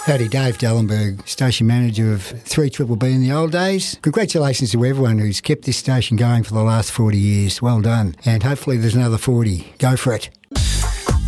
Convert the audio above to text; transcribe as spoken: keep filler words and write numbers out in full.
Howdy, Dave Dallenberg, station manager of three Triple B in the old days. Congratulations to everyone who's kept this station going for the last forty years. Well done. And hopefully there's another forty. Go for it.